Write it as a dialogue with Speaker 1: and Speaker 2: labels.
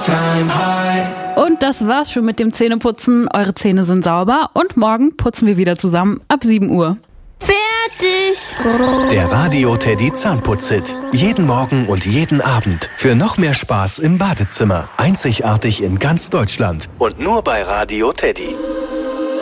Speaker 1: Und das war's schon mit dem Zähneputzen. Eure Zähne sind sauber und morgen putzen wir wieder zusammen ab 7 Uhr.
Speaker 2: Fertig!
Speaker 3: Der Radio Teddy Zahnputz-Hit. Jeden Morgen und jeden Abend. Für noch mehr Spaß im Badezimmer. Einzigartig in ganz Deutschland. Und nur bei Radio Teddy.